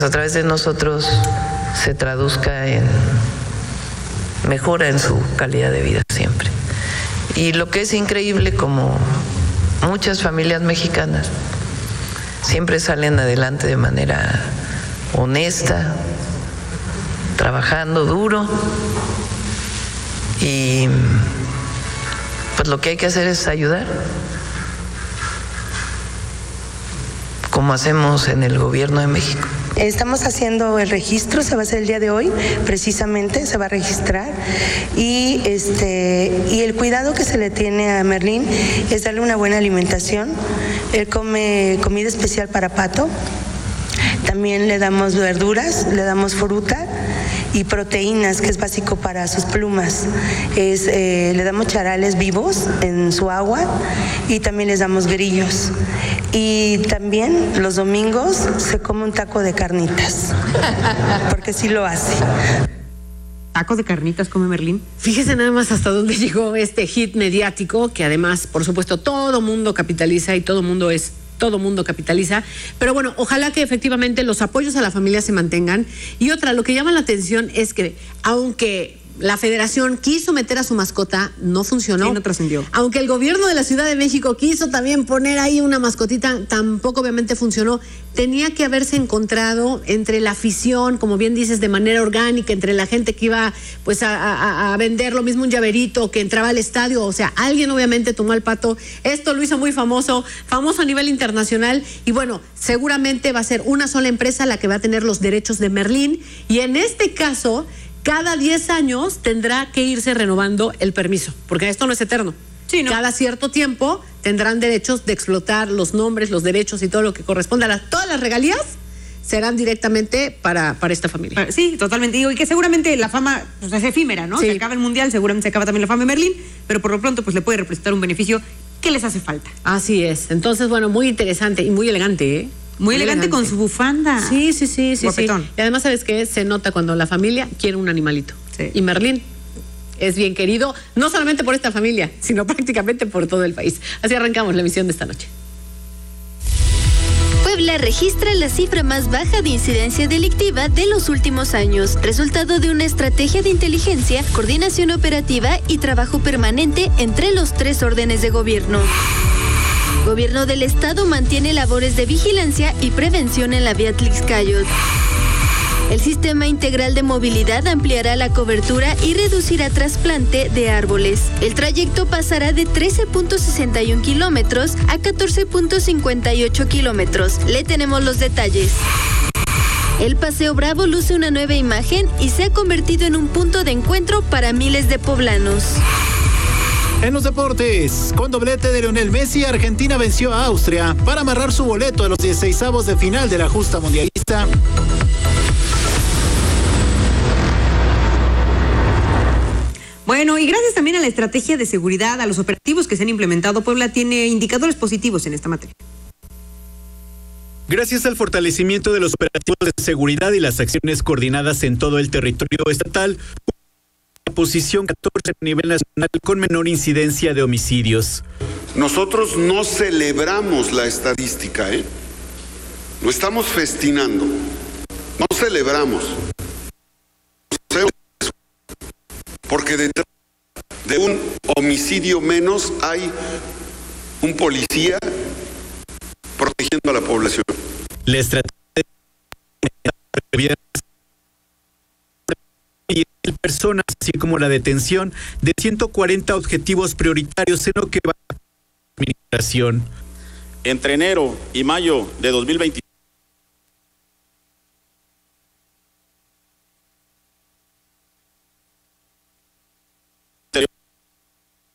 a través de nosotros se traduzca en mejora en su calidad de vida siempre. Y lo que es increíble, como muchas familias mexicanas siempre salen adelante de manera honesta, trabajando duro, y pues lo que hay que hacer es ayudar, como hacemos en el gobierno de México. Estamos haciendo el registro, se va a hacer el día de hoy, precisamente, se va a registrar. Y el cuidado que se le tiene a Merlín es darle una buena alimentación. Él come comida especial para Pato. También le damos verduras, le damos fruta y proteínas, que es básico para sus plumas. Le damos charales vivos en su agua y también les damos grillos. Y también los domingos se come un taco de carnitas, porque sí lo hace. ¿Tacos de carnitas come Merlín? Fíjese nada más hasta dónde llegó este hit mediático, que además, por supuesto, todo mundo capitaliza y todo mundo capitaliza, pero bueno, ojalá que efectivamente los apoyos a la familia se mantengan. Y otra, lo que llama la atención es que aunque la federación quiso meter a su mascota, no funcionó. Sí, no trascendió. Aunque el gobierno de la Ciudad de México quiso también poner ahí una mascotita, tampoco obviamente funcionó. Tenía que haberse encontrado entre la afición, como bien dices, de manera orgánica, entre la gente que iba pues a vender lo mismo, un llaverito, que entraba al estadio. O sea, alguien obviamente tomó al Pato. Esto lo hizo muy famoso a nivel internacional. Y bueno, seguramente va a ser una sola empresa la que va a tener los derechos de Merlín. Y en este caso, cada 10 años tendrá que irse renovando el permiso, porque esto no es eterno. Sí, ¿no? Cada cierto tiempo tendrán derechos de explotar los nombres, los derechos y todo lo que corresponda. Todas las regalías serán directamente para esta familia. Sí, totalmente. Digo, y que seguramente la fama pues, es efímera, ¿no? Sí. Se acaba el mundial, seguramente se acaba también la fama de Merlín, pero por lo pronto pues le puede representar un beneficio que les hace falta. Así es. Entonces, bueno, muy interesante y muy elegante, ¿eh? Muy elegante con su bufanda. Sí. Guapetón. Y además, ¿sabes qué? Se nota cuando la familia quiere un animalito. Sí. Y Merlín es bien querido, no solamente por esta familia, sino prácticamente por todo el país. Así arrancamos la emisión de esta noche. Puebla registra la cifra más baja de incidencia delictiva de los últimos años, resultado de una estrategia de inteligencia, coordinación operativa y trabajo permanente entre los 3 órdenes de gobierno. Gobierno del Estado mantiene labores de vigilancia y prevención en la vía Tlaxcayotl. El sistema integral de movilidad ampliará la cobertura y reducirá trasplante de árboles. El trayecto pasará de 13.61 kilómetros a 14.58 kilómetros. Le tenemos los detalles. El Paseo Bravo luce una nueva imagen y se ha convertido en un punto de encuentro para miles de poblanos. En los deportes, con doblete de Lionel Messi, Argentina venció a Austria para amarrar su boleto a los 16avos de final de la justa mundialista. Bueno, y gracias también a la estrategia de seguridad, a los operativos que se han implementado, Puebla tiene indicadores positivos en esta materia. Gracias al fortalecimiento de los operativos de seguridad y las acciones coordinadas en todo el territorio estatal, posición 14 a nivel nacional con menor incidencia de homicidios. Nosotros no celebramos la estadística, no estamos festinando, no celebramos, porque detrás de un homicidio menos hay un policía protegiendo a la población. La estrategia y personas, así como la detención de 140 objetivos prioritarios en lo que va a la administración. Entre enero y mayo de 2025,